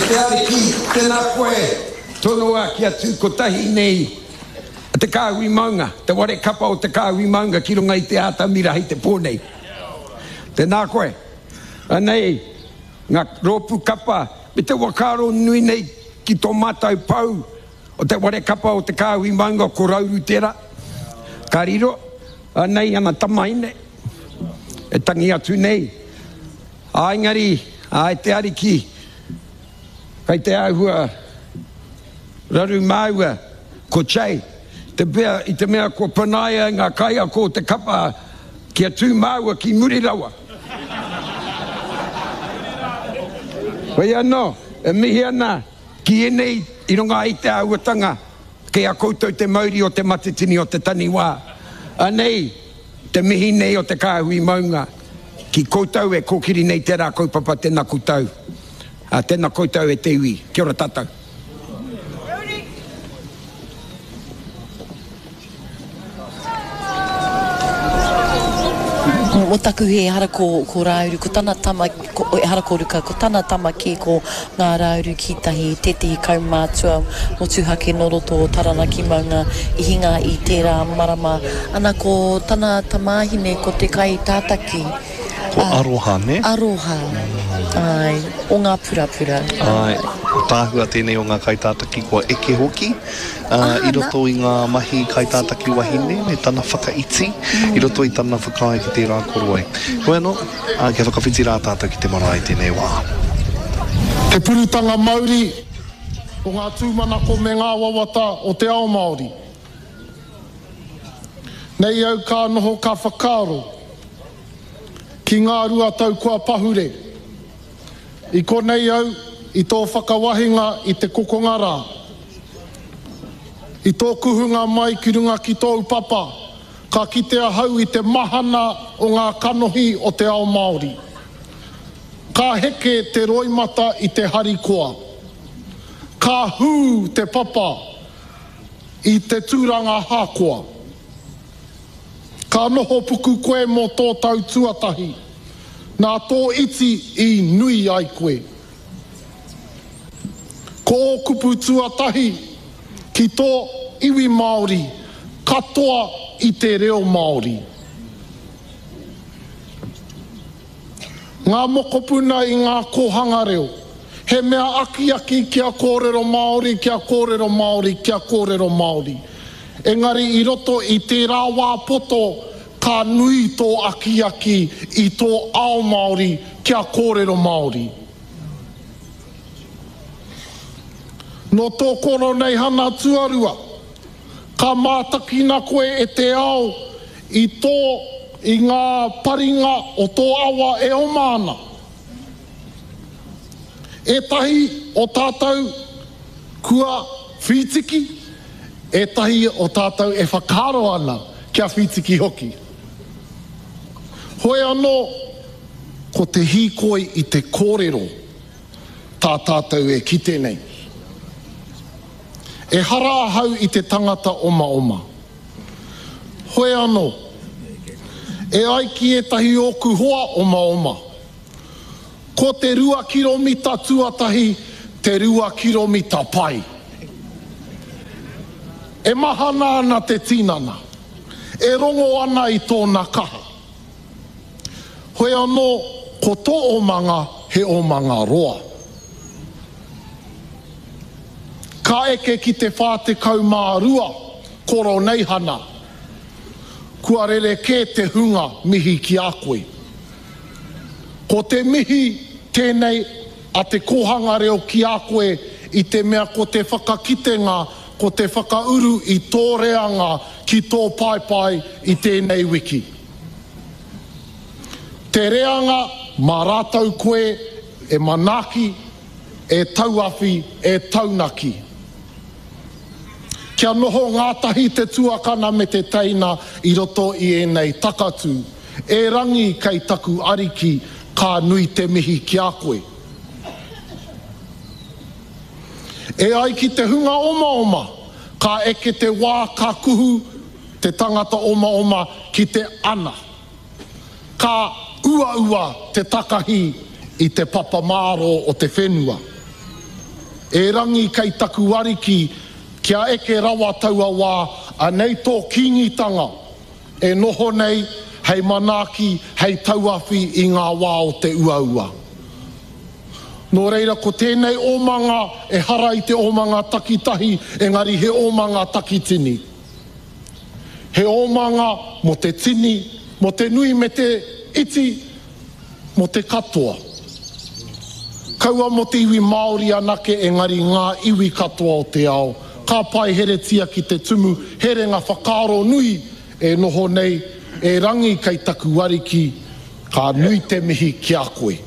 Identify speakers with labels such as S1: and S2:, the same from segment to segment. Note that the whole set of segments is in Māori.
S1: te ariki, tēnā koe, tono a ki atu ko tahi nei, te kāwi maunga, te ware kapa o te kāwi maunga ki runga i te ātamira hei te pōnei. Tēnā koe, anei, ngā rōpu kapa, me te wakaro nui nei ki tō mātou pau, o te ware kapa o te kāwi maunga ko rauru tērā. Ka riro, anei ana tamaine, e tangi atu nei. Aingari, ai te ariki, kai te ahua, raru maua, ko chei, te bea, i te mea ko panaia ngā kaia ko te kapa, kia tū maua ki Murirawa. Wai anō, e mihi ana, ki enei, i runga i te auatanga, kei a koutou te mauri o te matetini o te taniwā. Anei, te mihi nei o te kāhui maunga, ki koutou e kōkiri nei tērā kaupapa tēnā koutou. Tēnā koutou e te iwi. Kia ora tātou.
S2: O taku he hara ko rāuru, ko tāna tama, hara ko ruka, ko tāna tama ki ko ngā rāuru ki tahi tetehi kaumātua no tūhake no roto o taranaki maunga i hinga i tērā marama. Ana ko tāna tamāhine ko te kai tātaki.
S3: Ko aroha, ne?
S2: Aroha. Ai, o ngā purapura.
S3: Ai, o tāhua tēnei o ngā kaitātaki kua eke hoki. I roto i ngā mahi kaitātaki wahine, me tāna whakaiti, i roto i tāna whakae ki te rā koroi. Koe anō, kia whakawhiti rā tātou ki te marae tēnei wā.
S4: Te purutanga Māori, o ngā tūmanako me ngā wawata o te ao Māori. Nei au ka noho ka whakaro, ki ngā rua tau kua pahure. I konei au, i tō whakawahinga i te kokonga rā. I tō kuhunga mai ki runga ki tōu papa, ka kitea hau i te mahana o ngā kanohi o te ao Māori. Ka heke te roimata i te harikoa. Ka hū te papa i te tūranga hākoa. Ka noho puku koe mō tō tau tuatahi, nā tō iti i nui ai koe. Ko o kupu tuatahi ki tō iwi Māori, katoa i te reo Māori. Ngā mokopuna i ngā kohanga reo, he mea aki kia kōrero Māori, kia kōrero Māori, kia kōrero Māori. Engari i roto i te rāwā poto, ka nui tō aki i tō ao Māori, kia kōrero Māori. No tō koro nei hana tuarua, ka mātakina koe e te ao i ngā paringa o tō awa e o mana. E tahi o tātou kua whitiki, e tahi o tātou e whakaro ana kia whitiki hoki. Hoi anō, ko te hīkoi i te kōrero, tā tātou e kite nei. E hara ahau i te tangata oma. Hoi anō, e aiki e tahi oku hoa oma. Ko te 2 kiromita tuatahi, te 2 kiromita pai. E mahana ana te tinana, e rongo ana i tōna kaha. Hoi anō, ko tō omanga he omanga roa. Ka eke ki te whātekau mā rua, koro nei hana. Kua rere kē te hunga mihi ki a koe. Ko te mihi tēnei a te kohanga reo ki a koe i te mea ko te whakakitenga, ko te whakauru i tō reanga ki tō paipai i tēnei wiki. Te reanga mā rātau koe e manaki, e tauafi, e taunaki. Kia noho ngātahi te tuakana me te teina i roto i enei takatu. E rangi kei taku ariki ka nui te mihi ki a koe. E ai ki te hunga oma, ka eke te wā ka kuhu te tangata oma ki te ana. Ka ua te takahi i te papamaro o te whenua. e rangi kei taku wariki kia eke rawa taua wā a nei tō kingitanga e noho nei hei manaki hei tauawhi i ngā wā o te uaua. Nō reira ko tēnei omanga e hara i te omanga takitahi engari he omanga takitini. He omanga mo te tini, mo te nui me te iti, mo te katoa. Kaua mo te iwi Māori anake engari ngā iwi katoa o te ao. Ka pai here tia ki te tumu, here ngā whakaro nui e noho nei, e rangi kei taku wariki, ka nui te mihi ki a koe.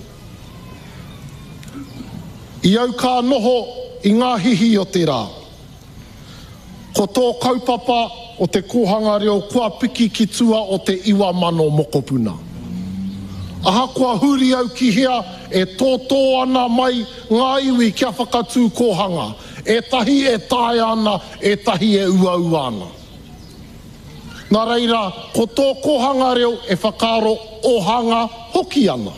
S4: I au ka noho i ngā hihi o te rā. Ko tō kaupapa o te kohanga reo kua piki ki tua o te iwa mano mokopuna. Aha kua huri au ki hea e tōtō ana mai ngā iwi kia whakatū kohanga. E tahi e tae ana, e tahi e uau ana. Nā reira, ko tō kohanga reo e whakaro ohanga hoki ana.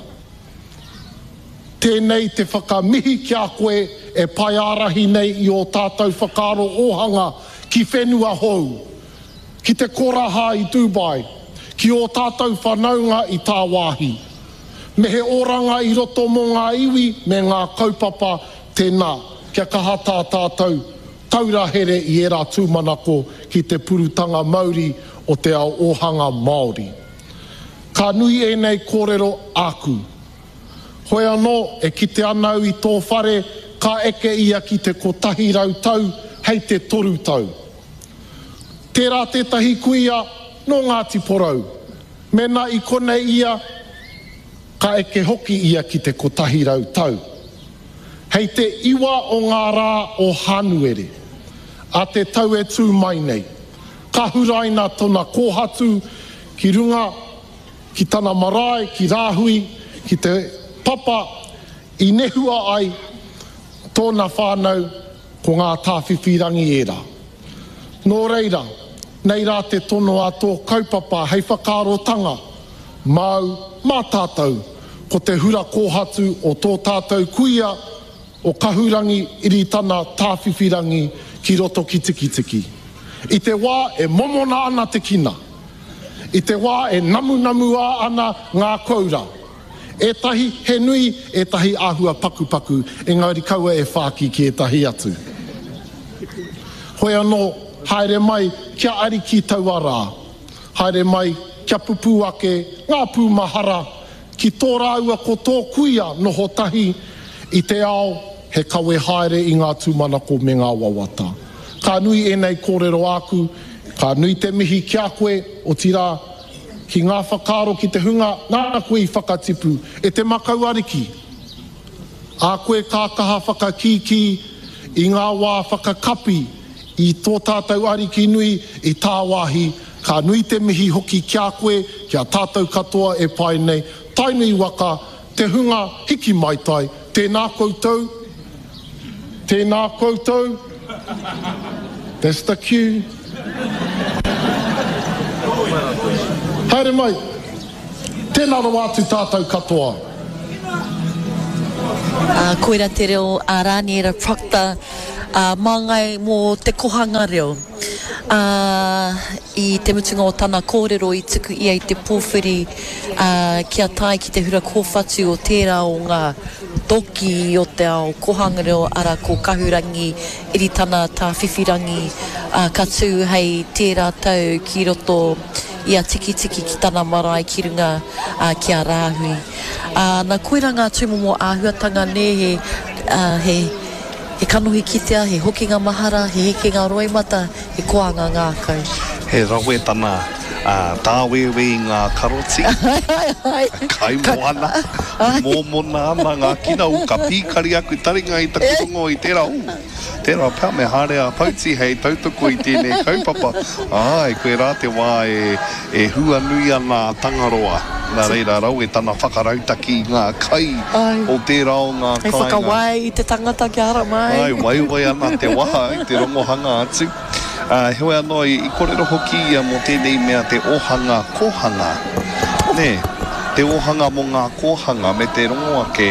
S4: Tēnei te whakamihi ki a koe e pai arahi nei i o tātou whakaro ohanga ki whenua hou, ki te koraha i Dubai, ki o tātou whanaunga i tā wāhi. Me he oranga i roto mō ngā iwi me ngā kaupapa tēnā, kia kahata tātou, taurahere i era tūmanako ki te purutanga Māori o te ao ohanga Māori. Ka nui e nei kōrero aku. Hoi anō e kite anau i tō whare, ka eke ia ki te kotahi rau tau, hei te toru tau. Tērā tētahi kuia, no Ngāti Porou. Mena i kone ia, ka eke hoki ia ki te kotahi rau tau. Hei te iwa o ngā rā o Hanuere, a te tau e tū mai nei. Ka huraina tona kōhatu, ki runga, ki tana marae, ki rāhui, ki te papa i nehua ai tōna whānau ko ngā tāwhiwhirangi era. Nō reira, nei rā te tono a tō kaupapa hei whakarotanga, mau, mā tātou, ko te hura kōhatu o tō tātou kuia o kahurangi iri tana tāwhiwhirangi ki roto ki tiki. I te wā e momona ana te kina. I te wā e namu ana ngā koura. E tahi he nui, e tahi āhua paku, engari kaua e whāki ki e tahi atu. Hoi anō, haere mai kia ari ki taua rā. Haere mai kia pupu ake ngā pūmahara ki tō rāua ko tō kuia noho tahi i te ao he kawe haere i ngā tūmanako me ngā wawata. Ka nui e nei kōrero aku, ka nui te mihi ki a koe o tirā ki ngā whakaro ki te hunga, nā koe i whakatipu, e te makau ariki. A koe ka kaha whakakiki i ngā wā whakakapi i tō tātou ariki nui i tā wāhi, ka nui te mihi hoki ki a koe, kia tātou katoa e pai nei, tainui waka, te hunga hiki mai tai, tēnā koutou, tēnā koutou, that's the cue. Haere mai, tēnā ro atu tātou katoa.
S2: Koira te reo a Rāniera Proctor, māngai mō te kohanga reo. I te mutunga o tana kōrero i tuku ia i te pōwhiri kia tai ki te hura kōwhatu o tērā o ngā toki o te ao kohanga reo ara ko kahurangi iri tana tā whiwhirangi ka tū hei tērā tau ki roto ia tiki ki tana marae ki runga ki a rāhui. Nā koira ngā tūmomo āhuatanga ne he kanohi kitea, he hokinga mahara, he hekenga roimata, he koanga ngākau.
S3: He rawe tana tāwewe i ngā karoti, kai moana, mōmona ana ngā kina u ka pīkari aku taringa i takurongo i tērā tērā pēr me harea pauti hei tautoko i tēnei kaupapa. Ai, koe rā te wā e hua nui ana tangaroa. Nā reira rau e tana whakarautaki i ngā kai o tērā o ngā kainga.
S2: Hei whakawai i te tangata ki ara mai.
S3: Ai, waiwai ana te waha i te rongohanga atu. Heoi anō i kōrero hoki ia mō tēnei mea te ohanga kohanga. Ne, te ohanga mō ngā kohanga me te rongo ake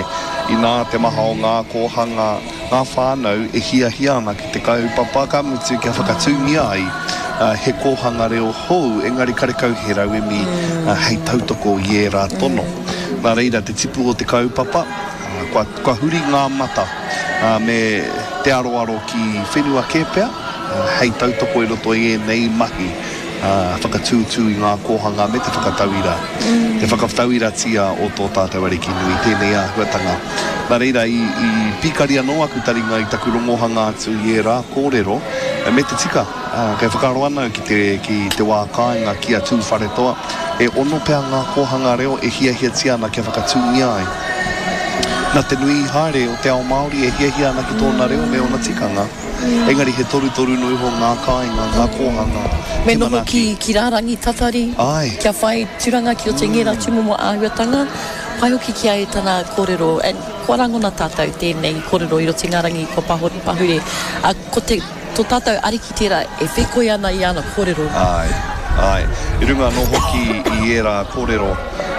S3: I nā te maha o ngā kōhanga, ngā whānau e hia ana ki te kaupapa ka mutu kia whakatūngia ai. He kōhanga reo hou, engari karekau he rau e mi hei tautoko i e rā tono. Nā reira te tipu o te kaupapa, kua huri ngā mata me te aroaro ki whenua kēpea, hei tautoko e roto e nei mahi. Whakatūtū i ngā kōhanga me te whakatauira. Te whakatauira tia o tō tātou ariki nui, tēnei a huatanga. Nā reira i pīkari anō aku taringa i taku rongohanga atu i e rā kōrero, me te tika, kei whakaro ana ki te wā kāinga ki a tū wharetoa, e ono pēr ngā kōhanga reo e hia tia ana kia whakatūngia ai. Nā te nui haere o te ao Māori e hia ana ki tōna reo me ona tikanga. Engari he toru nui ho ngā kāinga, ngā kōhanga.
S2: Me noho ki Rārangi Tatari, kia whai turanga ki o te ngera tūmomo āhuatanga, pai hoki ki ai tāna kōrero, kua rangona tātou tēnei kōrero i ro te ngarangi ko pahure, ko te tō tātou ariki tērā e whekoi ana i ana kōrero.
S3: Ai, I runga no hoki i e rā kōrero,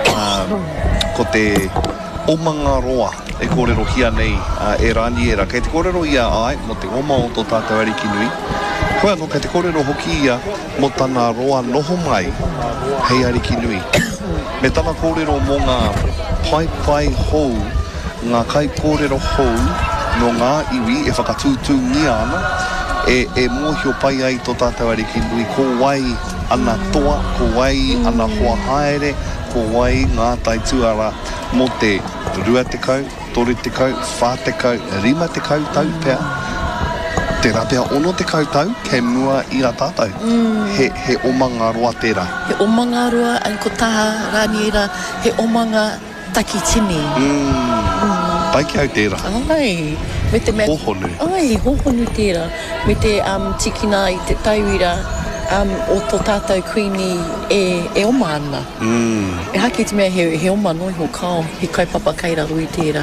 S3: ko te omanga roa e kōrero hia nei e rāni era. Kei te kōrero ia ai mo te oma o tō tātou ariki nui. Koe anō, kei te kōrero hoki ia mo tāna roa noho mai hei ariki nui. Me tāna kōrero mo ngā pai hou, ngā kai kōrero hou no ngā iwi e whakatūtūngia ana, e mōhio pai ai tō tātou ariki nui, ko wai ana toa, ko wai ana hoa haere, ko wai ngā taituara mo te 2 tekau, 3 tekau, 4 tekau, 5 tekau tau pēr. Te rapea ono tekau tau, kei mua i a tātou. He omanga roa tērā.
S2: He omanga roa, ko taha rāni era, he omanga taki tini.
S3: Pai ki au tērā.
S2: Ai, me te mea...
S3: Hohonu.
S2: Ai, hohonu tērā. Me te tikina i te tauira, o tō tātou kuini e oma ana. E haki te mea he oma noi ho kao, he kaupapa kaira rui tērā.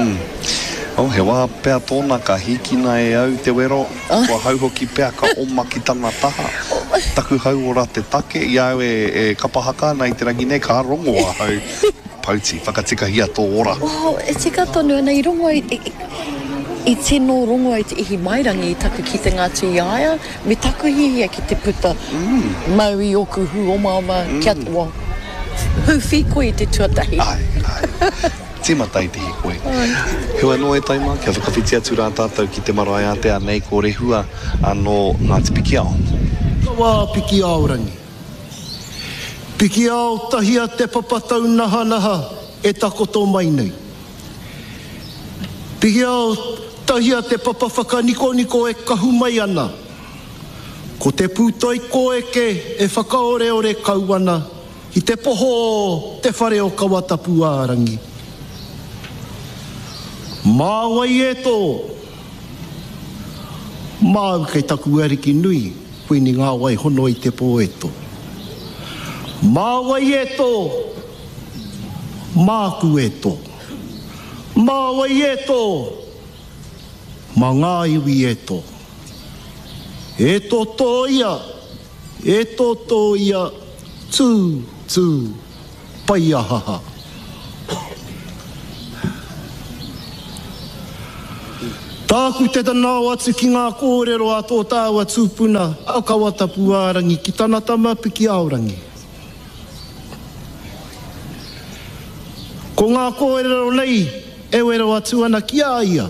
S3: He wā pēr tōna ka hikina e au te wero, kua hau hoki pēr ka oma ki tana taha. Taku hau ora te take, i au e kapahaka nei te rangi nei ka rongo a hau. Pauti, whakatika hia tō ora.
S2: E tika tonu ana i rongo i tēnō rongo i te ihi mairangi i taku ki te ngātu i aia, me taku hihia ki te puta. Mau i oku hu o mama, kia hu whiko i te tuatahi.
S3: Ai. Timatai te hi koe. Hua no e taima, kia whakawhiti atu rā tātou ki te marae a te anei ko rehua anō Ngāti Pikiao.
S4: Kawa Pikiao rangi. Pikiao tahia te papatau naha e takoto mai nei. Pikiao tahia te papa whakaniko e kahu mai ana. Ko te pūtoi koeke e whakaore kauana i te poho te whare o Kawatapu ārangi. Māwai e tō. Māu kei taku ariki nui, puini ngā wai hono i te pō e tō. Māwai e tō. Māku e tō. Māwai e tō. Mā ngā iwi e tō. E tō tō ia. E tō tō ia. Tū. Pai ahaha. Tāku te tanao atu ki ngā kōrero a tō tāua tūpuna a Kawatapu ārangi ki tāna tama Pikiao rangi. Ko ngā kōrero nei e wero atu ana ki a ia.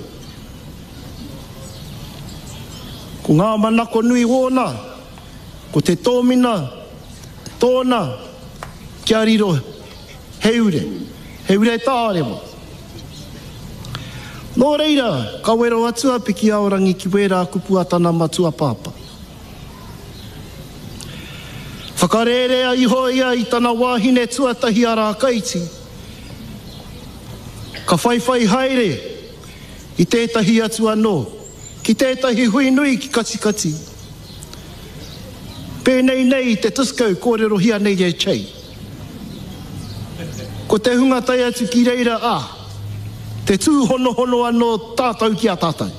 S4: Ko ngā manako nui wōna, ko te tōmina, tōna, kia riro heure tārewa. Nō reira, ka wero atua Pikiao rangi ki wera kupu a tana matua pāpa. Whakarerea iho ia i tana wāhine tuatahi a rā kaiti. Ka whaiwhai haere i tētahi atu anō, ki tētahi hui nui ki katikati. Pēnei te tuskau kōrero hia nei e chei. Ko te hunga tai atu ki reira te tū hono anō tātou ki a tātou.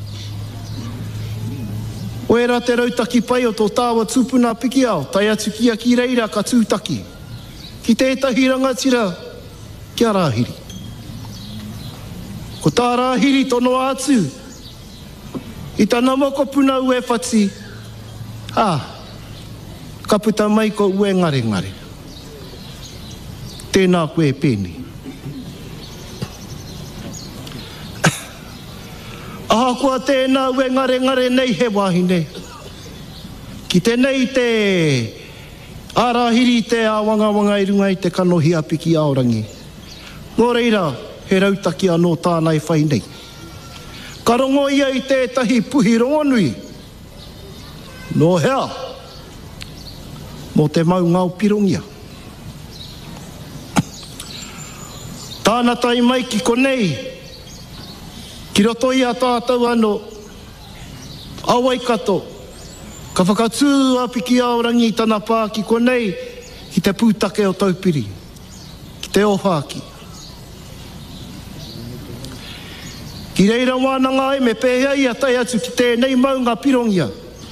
S4: Oera te rautaki pai o tō tāua tūpuna Pikiao, tai atu ki a ki reira ka tūtaki. Ki tētahi rangatira, kia rāhiri.
S5: Ko tā rāhiri tono atu. I tāna moko puna ue whati. Ka puta mai ko ue ngare ngare. Tēnā koe pēni. Aha kua tēnā ue ngare ngare nei he wahine. Ki te nei te ārahiri te āwangawanga i runga i te kanohi apiki Aorangi. Nō reira, he rautaki anō tānai whai nei. Ka rongo ia i tētahi puhi rongonui. Nō hea, mō te mau ngau pirongia. Tāna tai mai ki konei, ki roto ia tātou ano, awai kato, ka whakatū apiki Aorangi tana pā ki konei, ki te pūtake o taupiri, ki te ohaki. Ki reira wānanga e me pēhea ia tai atu ki tēnei maunga pirongia.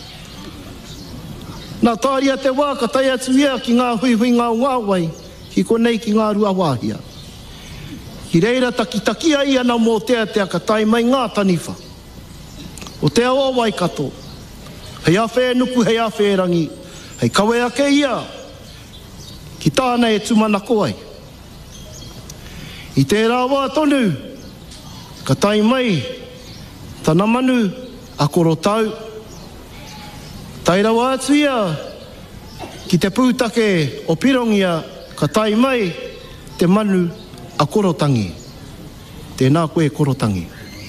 S5: Nā tāria te wā ka tai atu ia ki ngā hui ngā ngāwai, ki konei ki ngā rua wāhia. Ki reira takitakia ia na mō tea ka tai mai ngā taniwha. O te awa wai kato. Hei awhe nuku, hei awhe rangi. Hei kawe ake ia. Ki tāna e tumana koai. I te rāwā tonu. Ka tai mai. Tana manu. A koro tau. Tai rawa atu ia. Ki te pūtake o pirongia. Ka tai mai. Te manu. A korotangi. Tēnā koe korotangi.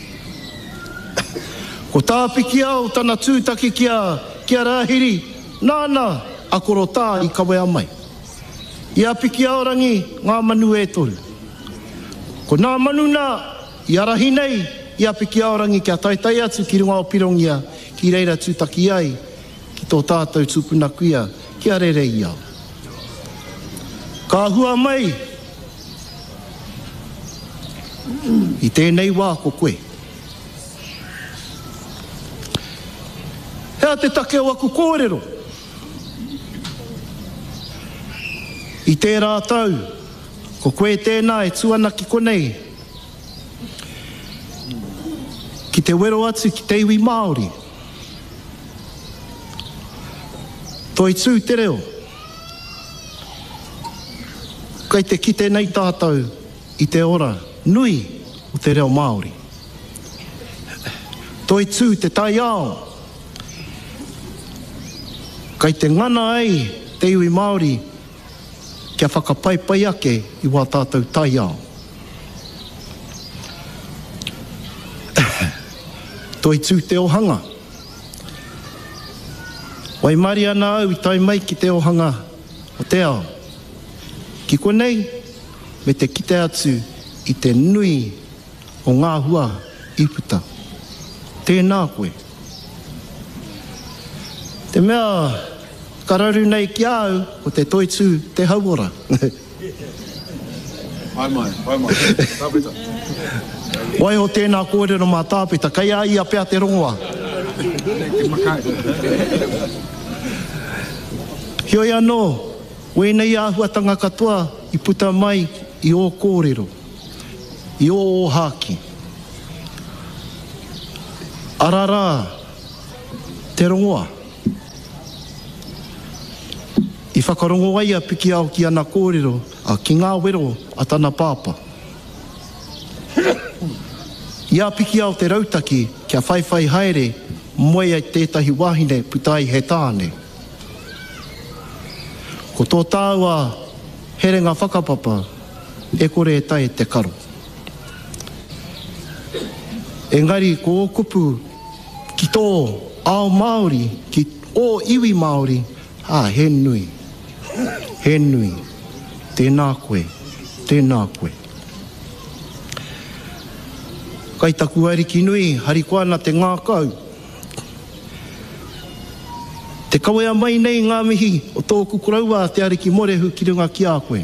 S5: Ko tāpiki au tana tūtaki kia rāhiri. Nāna a korotā i kawea mai. Ia piki Aorangi ngā manu e toru. Ko nā manu nā i arahi nei. Ia piki Aorangi kia taitai atu ki runga o pirongia. Ki reira tūtaki ai. Ki tō tātou tūpunakuia. Kia rere ia. Ka hua mai. I tēnei wā ko koe. Hea te take o aku kōrero. I tē rātau, ko koe tēnā e tuana ki konei. Ki te wero atu ki te iwi Māori. Toi tū te reo. Kai te kite nei tātou i te ora. Nui o te reo Māori. Toi tū te tai ao. Kai te ngana ai te iwi Māori kia whakapaipai ake i wā tātou tai ao. Toi tū te ohanga. Wai mari ana au i tai mai ki te ohanga o te ao. Ki konei me te kite atu I te nui o ngā hua iputa. Tēnā koe. Te mea kararu nei ki au o te toitū te hauora.
S6: Ai mai. Tāpeta.
S5: Wai ho tēnā kōrero mā tāpeta, kai a ia pēr te rongoa. Hioi anō, wēnei āhuatanga katoa I puta mai I o kōrero. I o haki. Arara, te rongoa. I whakarongo ai a piki au ki ana kōrero, a ki ngā wero a tana pāpa. I a piki au te rautaki kia whaiwhai haere, moe ai tētahi wahine putai he tāne. Ko tō tāua here ngā whakapapa, e kore e tai te karo. Engari, ko o kupu ki tō ao Māori, ki o iwi Māori, he nui. He nui. Tēnā koe. Tēnā koe. Kai taku ariki nui, hari koana te ngākau. Te kawea mai nei ngā mihi o tō kukuraua te ariki morehu ki runga ki a koe.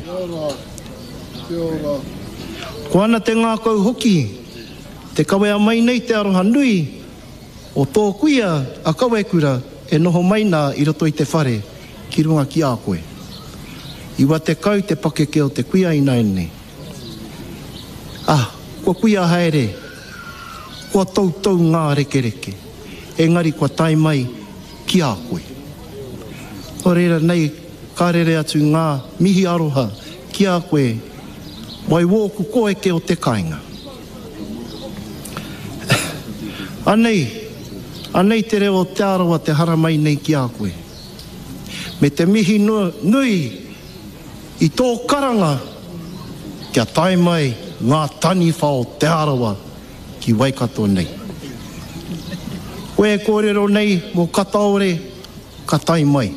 S5: Koana te ngākau hoki, te kawea mai nei te aroha nui, o tō kuia a kawekura e noho maina I roto I te whare ki runga ki a koe. Iwa te kau te pakeke o te kuia ina ene. Ko kuia haere kua tautau ngā reke reke. Engari kua tai mai ki a koe. O reira nei, ka rere atu ngā mihi aroha ki a koe, wai wōku koe ke o te kāinga. Anei te reo te arawa te haramai nei ki a koe. Me te mihi nui i tō karanga, kia tai mai ngā tani whao te arawa ki Waikato nei. Koe kōrero nei mō kataore, ka tai mai.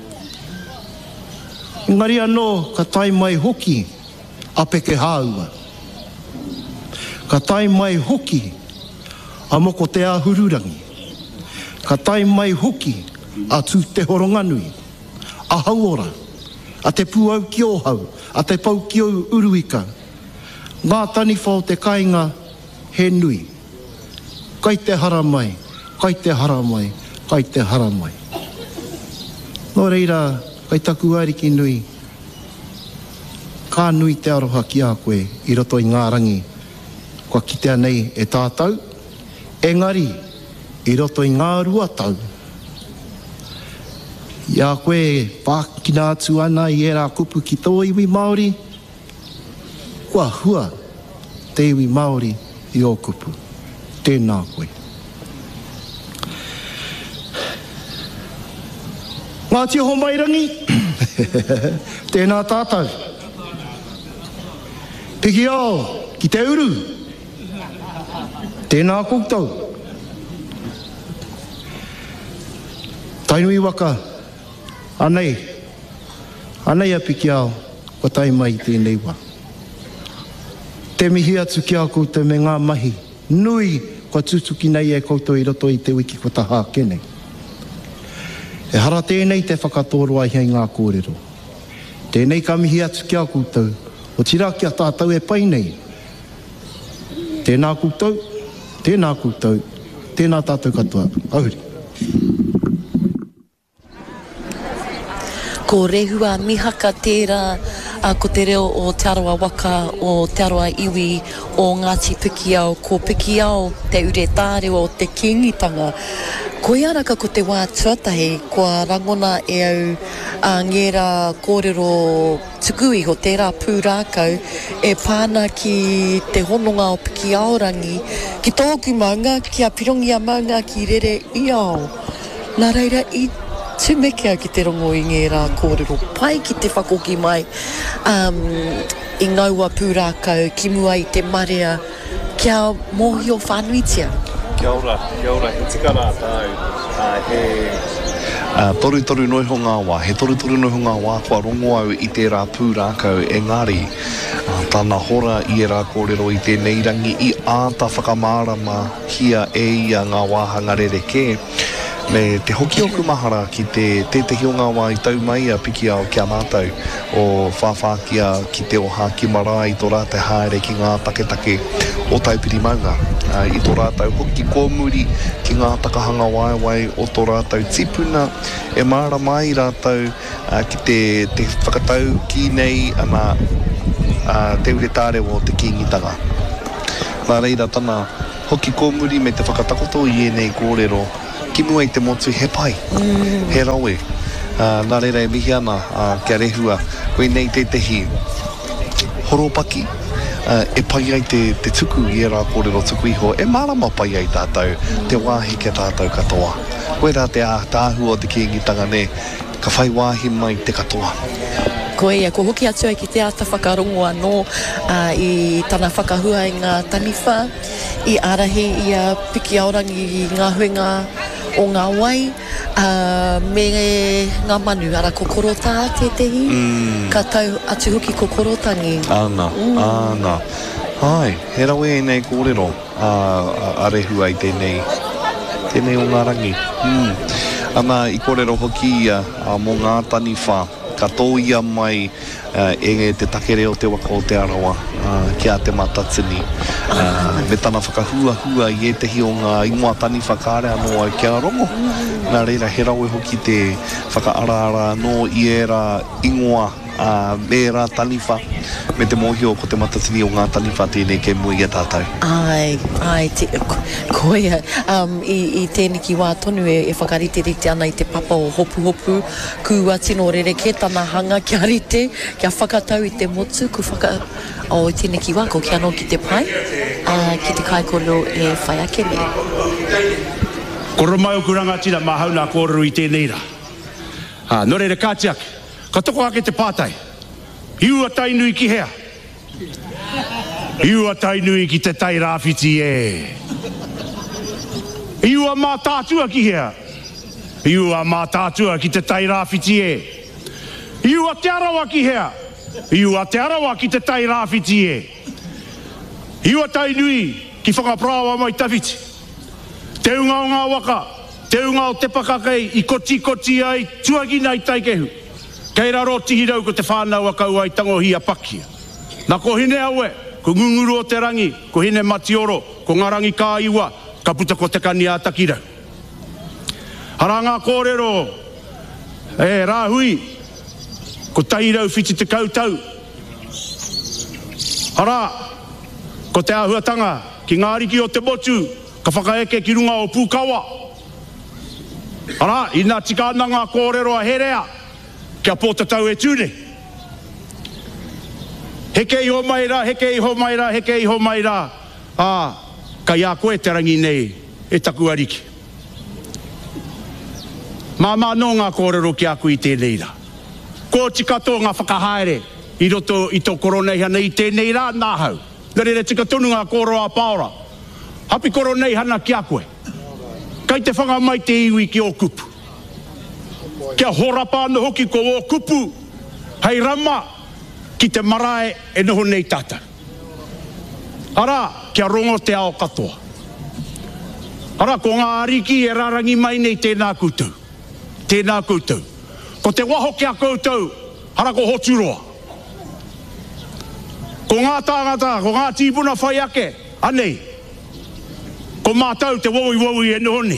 S5: Engari anō, ka tai mai hoki a peke hāua. Ka tai mai hoki a moko te ahururangi. Ka tai mai hoki a tū te horonganui, a hauora, a te pūau ki ohau, a te pau ki o uruika. Ngā tani whao te kāinga he nui. Kai te haramai, kai te haramai, kai te haramai. Nō reira, kai taku ariki nui, kā nui te aroha ki a koe i roto i ngā rangi. Kua kitea nei e tātou, engari i roto i ngā ruatau. Ia koe pākina atu ana i era kupu ki tō iwi Māori, kua hua te iwi Māori i o kupu. Tēnā koe. Ngā tioho mai rangi, tēnā tātou. Piki ao, ki te uru. Tēnā koutou. Tainui waka, anei a piki ao, kua tai mai tēnei wā. Te mihi atu ki a koutou me ngā mahi, nui kua tutuki nei e koutou i roto i te wiki kua taha kenei. E hara tēnei te whakatoroa i hei ngā kōrero. Tēnei ka mihi atu ki a koutou, o tira ki a tātou e pai nei. Tēnā koutou, tēnā koutou, tēnā tātou katoa. Auri.
S2: Ko rehua mihaka tērā ko te reo o te aroa waka o te aroa iwi o Ngāti Pikiao. Ko Pikiao te ure tāreo o te kingitanga. Ko iaraka ko te wā tuatahi, kua rangona e au ngera kōrero tukui ho tērā pūrākau e pāna ki te hononga o Pikiao rangi, ki tōku maunga, ki a pirongia maunga ki rere i ao. Nā reira i tūmekea ki te rongo i ngera kōrero, pai ki te whakoki mai i ngaua pūrākau, ki mua i te marea, kia mōhio whānuitia.
S3: Kia ora, he tikara tāu, toru noi ho ngā wā, he toru noi ho ngā wā, kua rongo au i tērā pūrākau, engari, tāna hora i e rā kōrero i tēnei rangi, i āta whakamārama hia e ia ngā wāhanga rereke, me te hoki o kumahara ki te o ngā wā i tau mai a piki ao kia mātou o whawhākia ki te oha ki mara i tō rā te haere ki ngā taketake o taupiri maunga. I tō rātou hoki kōmuri ki ngā takahanga waiwai o tō rātou tipuna e māra mai rātou ki te whakatau ki nei ana te ure tāre o te kingitanga. Nā reira tana hoki kōmuri me te whakatakoto i e nei kōrero ki mua i te motu he pai, he rawe. Nā reira e mihi ana kia rehua, koe nei te tehi horopaki, e pai ai te tuku i e rā kōrero tuku iho, e marama pai ai tātou, te wāhi kia tātou katoa. Koe rā te āhua o te kingitanga ne, ka whai wāhi mai te katoa.
S2: Koe ia, ko hoki atu ai ki te ata whakarongo anō i tana whakahua i ngā taniwha, i arahi i a piki aorangi i ngā huenga o ngā wai, me ngā manu, ara ko korota te tehi, ka tau atu hoki ko korotangi.
S3: Āna. Ai, he rawe e nei kōrero, a rehu ai tēnei o ngā rangi. Ana, i kōrero hoki ia mō ngā taniwha, ka tō ia mai e te takere o te waka o te arawa ki a te matatini. Me tana whakahua i e tehi o ngā ingoa tani whakaare anō au kia rongo. Nā reira, he rawe hoki te whakaara anō i e rā ingoa me rā taliwha, me te mohio ko te matatini o ngā taliwha tēnei ke mui e tātou.
S2: Ai, koia, i tēnei ki wā tonu e whakariterite ana i te papa o hopu, kua tino rereke tana hanga kia rite, kia whakatau i te motu, o tēnei ki wā ko kia no ki te pai, ki te kaikolo e whai ake me.
S7: Koro mai o kuranga tira mahau nā kōrero i tēnei rā. Nō reira kātiak, ka toko ake te pātai. Iua tainui ki hea. Iua tainui ki te tai rāwhiti e. Iua mā tātua ki hea. Iua mā tātua ki te tai rāwhiti e. Iua te arawa ki hea. Iua te arawa ki te tai rāwhiti e. Iua tainui ki whakaprawa mai tawhiti. Te unga o ngā waka. Te unga o te pakakei i koti ai tuagina i taikehu. Kei raro tihirau ko te whānau a kau ai tangohi a pakia. Nā ko hine aue, ko ngunguru o te rangi, ko hine matioro, ko ngā rangi kā iwa, ka puta ko te kani a takirau. Hara ngā kōrero, rāhui, ko tahirau whiti te kautau. Hara, ko te āhuatanga, ki ngā riki o te motu, ka whakaeke ki runga o Pukawa. Ara, ina tika ana ngā kōrero a herea, kia pōtatau e tūne. Heke iho mai rā, ka ia koe te rangi nei, e taku ariki. Mā no ngā kōrero ki aku i tēnei rā. Ko tika tō ngā whakahaere, i roto i tō koronei hana i tēnei rā nā hau. Nare tika tonu ngā kōrero a Paora. Hapi koronei hana ki a koe. Kai te whanga mai te iwi ki o kupu. Kia horapa no hoki ko o kupu. Hei rama ki te marae e noho nei tata. Ara, kia rongo te ao katoa. Ara, ko ngā ariki e rarangi mai nei tēnā koutou. Tēnā koutou. Ko te waho kia koutou, ara ko hoturoa. Ko ngā tāngata, ko ngā tīpuna whai ake, anei. Ko mātau te wawi e nohone.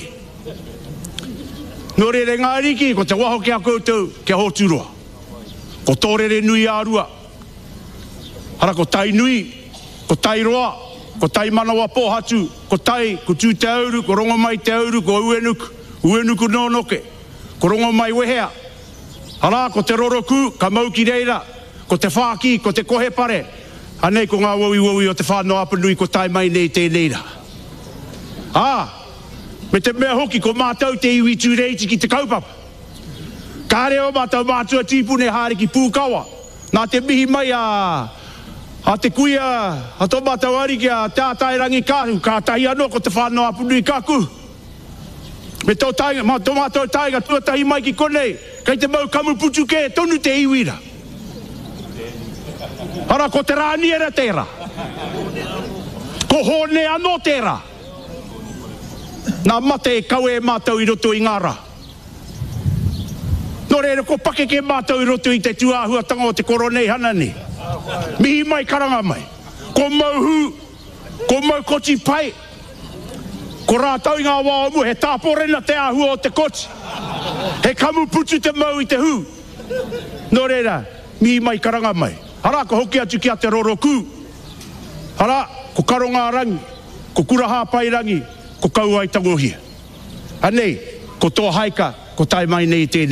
S7: Nō rere ngā riki, ko te waho kia koutou, kia hoturoa. Ko tōrere nui ārua. Hara ko tai nui, ko tai roa, ko tai manawa pōhatu, ko tai, ko tū te auru, ko rongo mai te auru, ko uenuku nōnoke, ko rongo mai wehea. Hara, ko te roroku, ka mau ki reira, ko te whāki, ko te kohe pare. Anei ko ngā wawi o te whānau apanui, ko tai mai nei tēnei rā. Me te mea hoki ko mātau te iwi tūreiti ki te kaupapa. Ka reo mātau mātua tīpune hāre ki Pukawa. Nā te mihi mai a te kuia, a tō mātau ari ki a tātai rangi kāhu, ka tahi anō ko te whānau apunui kāku. Me tō mātau taiga tuatahi mai ki konei, kai te mau kamu putu ke tonu te iwira. Hara ko te rāniera tērā. Ko hone anō tērā. Nā mate e kau e mātau i roto i ngā rā. Nō reira ko pake ke mātau i roto i te tuāhuatanga o te koronei hana ni. Mihi mai karanga mai. Ko mauhu, ko mau koti pai. Ko rātau i ngā wāomu, he tāporena te āhua o te koti. He kamu putu te mau i te hu. Nō reira, mihi mai karanga mai. Hara, ko hoki atu ki a te roroku. Hara, ko karonga rangi, ko kuraha pai rangi, ko kau ai tangohia. Anei, ko tō haika, ko tai mai nei tēnei.